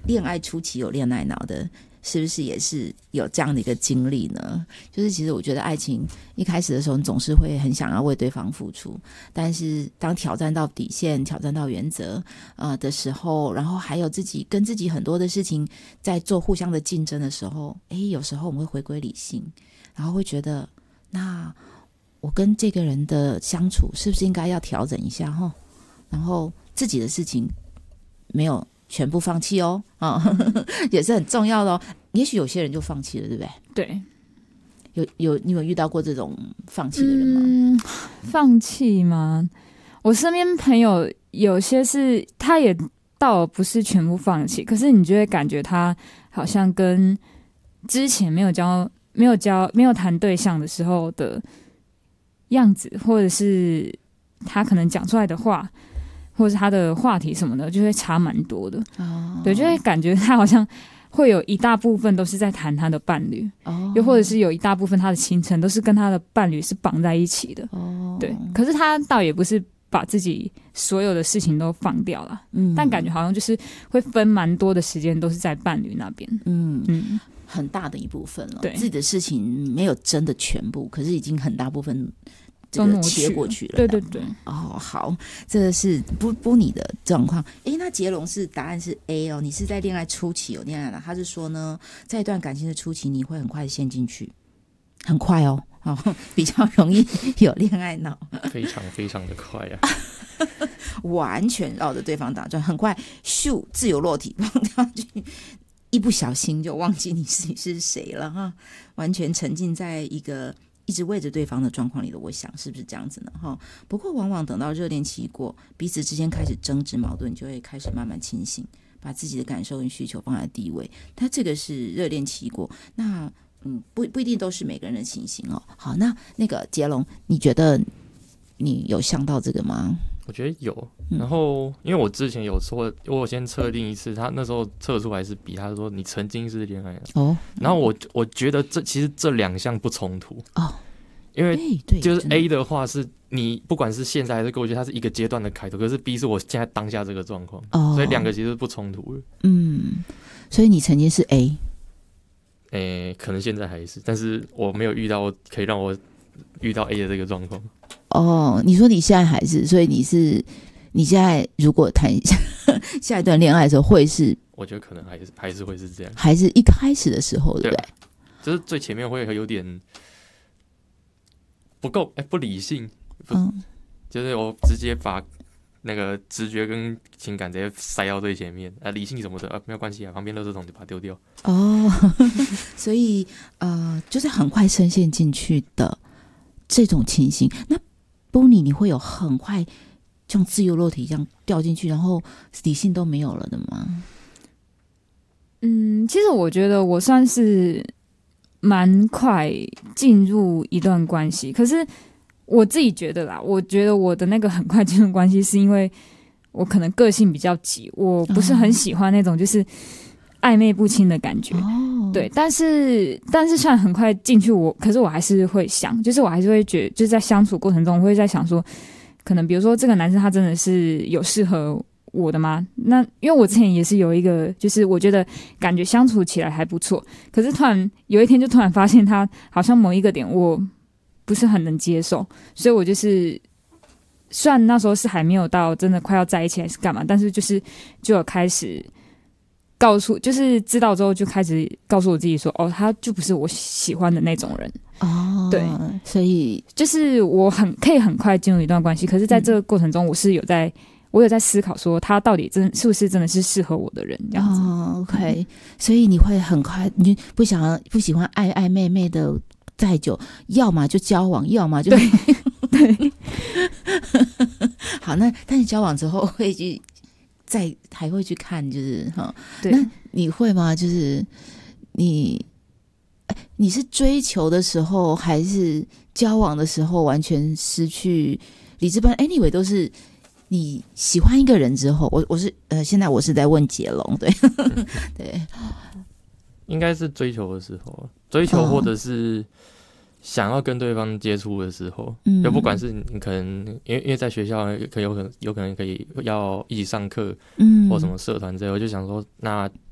恋爱初期有恋爱脑的，是不是也是有这样的一个经历呢？就是其实我觉得爱情一开始的时候，你总是会很想要为对方付出，但是当挑战到底线、挑战到原则的时候，然后还有自己跟自己很多的事情在做互相的竞争的时候，有时候我们会回归理性，然后会觉得，那我跟这个人的相处是不是应该要调整一下齁？然后自己的事情没有全部放弃哦，也是很重要的哦。也许有些人就放弃了，对不对？ 对， 你有遇到过这种放弃的人吗？ 放弃吗？我身边朋友有些是，他也倒不是全部放弃，可是你就会感觉他好像跟之前没有谈对象的时候的样子，或者是他可能讲出来的话，或者是他的话题什么的，就会差蛮多的。对，就会感觉他好像会有一大部分都是在谈他的伴侣，又或者是有一大部分他的行程都是跟他的伴侣是绑在一起的。对，可是他倒也不是把自己所有的事情都放掉了，但感觉好像就是会分蛮多的时间都是在伴侣那边。 很大的一部分了， 对， 自己的事情没有真的全部，可是已经很大部分这个切过去了。 对对对。 好，这个是不你的状况。那杰龙是答案是 A 哦，你是在恋爱初期有恋爱脑，他是说呢，在一段感情的初期，你会很快的陷进去，很快哦，比较容易有恋爱脑， 非常非常的快啊， 完全绕着对方打转，很快咻自由落体放掉去。一不小心就忘记你是谁了哈，完全沉浸在一个一直为着对方的状况里的，我想是不是这样子呢？哈，不过往往等到热恋期过，彼此之间开始争执矛盾，就会开始慢慢清醒，把自己的感受跟需求放在第一位。他这个是热恋期过，那不一定都是每个人的情形哦。好，那个杰龙，你觉得你有想到这个吗？ 我觉得有，然后因为我之前有说，我先测定一次，他那时候测出来是比他说你曾经是恋爱脑，然后我觉得其实这两项不冲突哦，因为就是 A 的话是你不管是现在还是过去，它是一个阶段的开头，可是 B 是我现在当下这个状况，所以两个其实不冲突的。 所以你曾经是 A， 可能现在还是，但是我没有遇到可以让我遇到 A 的这个状况。 你说你现在还是，所以你现在如果谈下一段恋爱的时候会是？ 我觉得可能还是会是这样， 还是一开始的时候，对不对？ 就是最前面会有点不够不理性，就是我直接把那个直觉跟情感直接塞到最前面，理性什么的没有关系啊，旁边垃圾桶就把它丢掉。 所以就是很快深陷进去的这种情形。那 Bonnie 你会有很快像自由落体这样掉进去，然后理性都没有了的吗？ 其实我觉得我算是蛮快进入一段关系，可是我自己觉得啦，我觉得我的那个很快进入关系是因为我可能个性比较急，我不是很喜欢那种就是暧昧不清的感觉。对，但是虽然很快进去可是我还是会想，就是我还是会觉得，就是在相处过程中，我会在想说，可能比如说这个男生他真的是有适合我的吗？那因为我之前也是有一个，就是我觉得感觉相处起来还不错，可是突然有一天就突然发现他好像某一个点我不是很能接受，所以我就是虽然那时候是还没有到真的快要在一起还是干嘛，但是就有开始就是知道之后就开始告诉我自己说，他就不是我喜欢的那种人。对， 所以就是我可以很快进入一段关系，可是在这个过程中我有在思考说他到底是不是真的是适合我的人这样子。 OK， 所以你会很快，你不喜欢暧昧昧的再久，要么就交往，要么就对好，那但是交往之后会去还会去看，就是那你会吗？就是你是追求的时候还是交往的时候完全失去理智般 anyway 都是你喜欢一个人之后，我是现在我是在问杰龙，对对， 应该是追求的时候，追求或者是想要跟对方接触的时候，就不管是你可能因为在学校有可能可以要一起上课，或什么社团之类，我就想说，那